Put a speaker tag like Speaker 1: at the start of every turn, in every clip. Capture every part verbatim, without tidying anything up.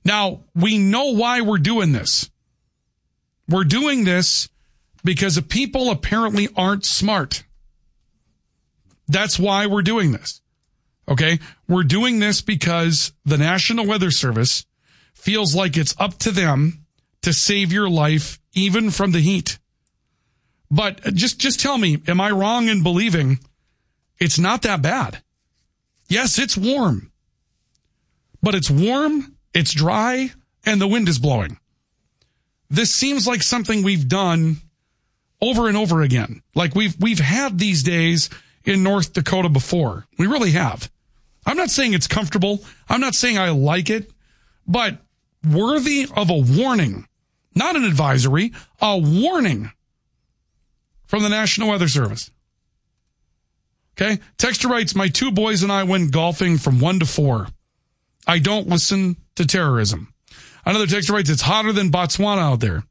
Speaker 1: Now, we know why we're doing this. We're doing this because the people apparently aren't smart. That's why we're doing this. Okay? We're doing this because the National Weather Service feels like it's up to them to save your life even from the heat. But just, just tell me, am I wrong in believing it's not that bad? Yes, it's warm. But it's warm, it's dry, and the wind is blowing. This seems like something we've done over and over again. Like we've we've had these days in North Dakota before. We really have. I'm not saying it's comfortable. I'm not saying I like it, but worthy of a warning, not an advisory, a warning from the National Weather Service. Okay? Texter writes, my two boys and I went golfing from one to four. I don't listen to terrorism. Another texter writes, it's hotter than Botswana out there.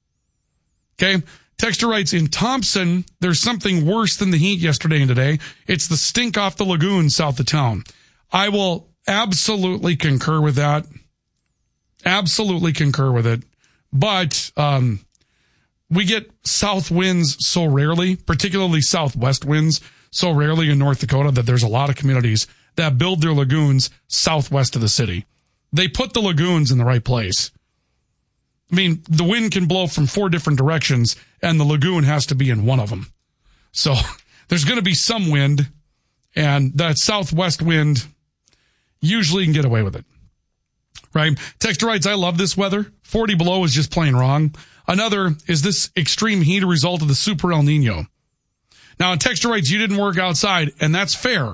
Speaker 1: Okay? Texter writes, in Thompson, there's something worse than the heat yesterday and today. It's the stink off the lagoon south of town. I will absolutely concur with that. Absolutely concur with it. But um, we get south winds so rarely, particularly southwest winds, so rarely in North Dakota that there's a lot of communities that build their lagoons southwest of the city. They put the lagoons in the right place. I mean, the wind can blow from four different directions, and the lagoon has to be in one of them. So there's going to be some wind, and that southwest wind usually can get away with it. Right? Texter writes, I love this weather. forty below is just plain wrong. Another, is this extreme heat a result of the super El Nino? Now, a texter writes, you didn't work outside, and that's fair.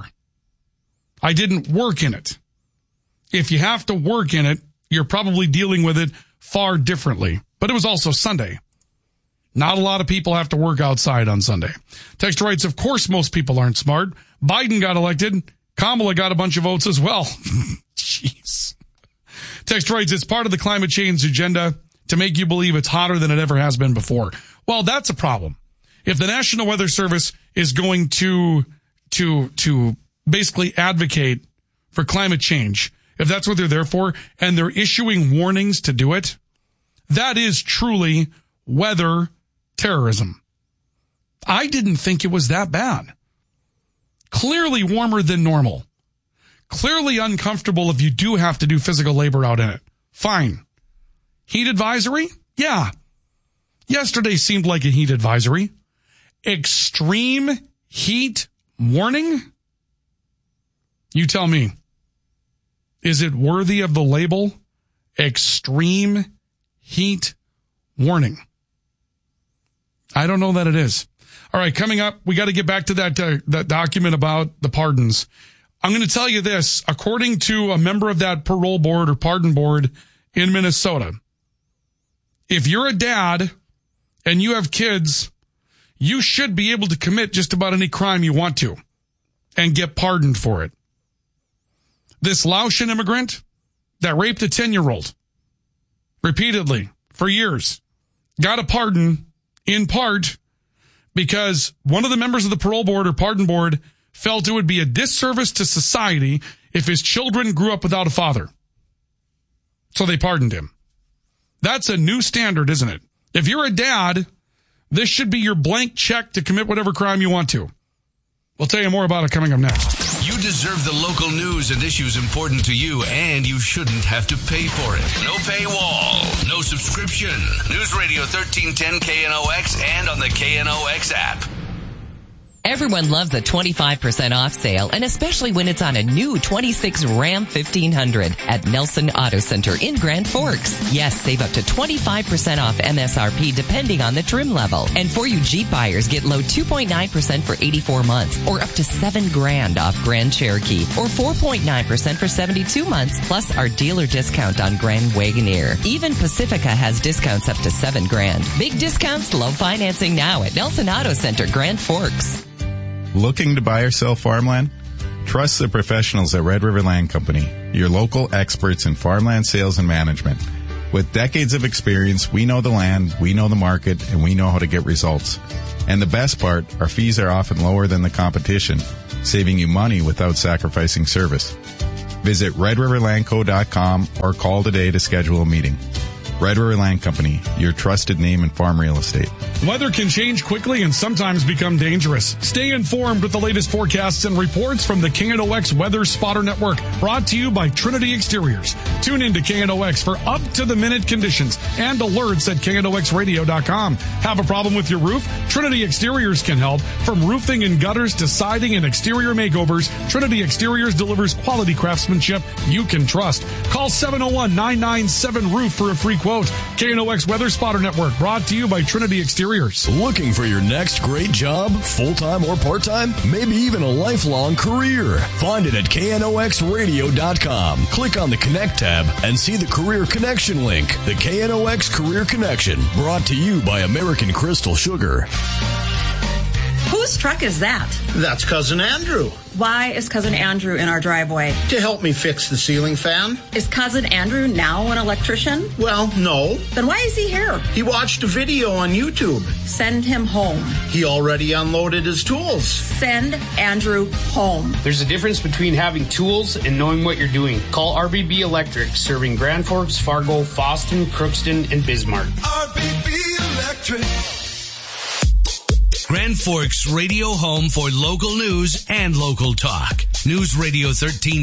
Speaker 1: I didn't work in it. If you have to work in it, you're probably dealing with it far differently. But it was also Sunday. Not a lot of people have to work outside on Sunday. Texter writes, of course most people aren't smart. Biden got elected. Kamala got a bunch of votes as well. Jeez. Texter writes, it's part of the climate change agenda to make you believe it's hotter than it ever has been before. Well, that's a problem. If the National Weather Service is going to, to, to basically advocate for climate change, if that's what they're there for, and they're issuing warnings to do it, that is truly weather terrorism. I didn't think it was that bad. Clearly warmer than normal. Clearly uncomfortable if you do have to do physical labor out in it. Fine. Heat advisory? Yeah. Yesterday seemed like a heat advisory. Extreme heat warning? You tell me. Is it worthy of the label extreme heat warning? I don't know that it is. All right, coming up, we got to get back to that uh, that document about the pardons. I'm going to tell you this. According to a member of that parole board or pardon board in Minnesota, if you're a dad and you have kids, you should be able to commit just about any crime you want to and get pardoned for it. This Laotian immigrant that raped a ten-year-old repeatedly for years got a pardon in part because one of the members of the parole board or pardon board felt it would be a disservice to society if his children grew up without a father. So they pardoned him. That's a new standard, isn't it? If you're a dad, this should be your blank check to commit whatever crime you want to. We'll tell you more about it coming up next.
Speaker 2: You deserve the local news and issues important to you, and you shouldn't have to pay for it. No paywall, no subscription. News Radio thirteen ten K N O X and on the K N O X app.
Speaker 3: Everyone loves a twenty-five percent off sale, and especially when it's on a new twenty-six Ram fifteen hundred at Nelson Auto Center in Grand Forks. Yes, save up to twenty-five percent off M S R P depending on the trim level. And for you Jeep buyers, get low two point nine percent for eighty-four months, or up to seven grand off Grand Cherokee, or four point nine percent for seventy-two months, plus our dealer discount on Grand Wagoneer. Even Pacifica has discounts up to seven grand. Big discounts, low financing now at Nelson Auto Center, Grand Forks.
Speaker 4: Looking to buy or sell farmland? Trust the professionals at Red River Land Company, your local experts in farmland sales and management. With decades of experience, we know the land, we know the market, and we know how to get results. And the best part, our fees are often lower than the competition, saving you money without sacrificing service. Visit red river land co dot com or call today to schedule a meeting. Red River Land Company, your trusted name in farm real estate.
Speaker 1: Weather can change quickly and sometimes become dangerous. Stay informed with the latest forecasts and reports from the K N O X Weather Spotter Network, brought to you by Trinity Exteriors. Tune in to K N O X for up-to-the-minute conditions and alerts at K N O X radio dot com. Have a problem with your roof? Trinity Exteriors can help. From roofing and gutters to siding and exterior makeovers, Trinity Exteriors delivers quality craftsmanship you can trust. Call seven oh one, nine nine seven, roof for a free quote. K N O X Weather Spotter Network, brought to you by Trinity Exteriors.
Speaker 5: Looking for your next great job, full-time or part-time? Maybe even a lifelong career? Find it at K N O X radio dot com. Click on the Connect tab and see the Career Connection link. The K N O X Career Connection, brought to you by American Crystal Sugar.
Speaker 6: Whose truck is that?
Speaker 7: That's Cousin Andrew.
Speaker 6: Why is Cousin Andrew in our driveway?
Speaker 7: To help me fix the ceiling fan.
Speaker 6: Is Cousin Andrew now an electrician?
Speaker 7: Well, no.
Speaker 6: Then why is he here?
Speaker 7: He watched a video on YouTube.
Speaker 6: Send him home.
Speaker 7: He already unloaded his tools.
Speaker 6: Send Andrew home.
Speaker 8: There's a difference between having tools and knowing what you're doing. Call R B B Electric, serving Grand Forks, Fargo, Fosston, Crookston, and Bismarck.
Speaker 2: R B B Electric. Grand Forks radio home for local news and local talk. News Radio thirteen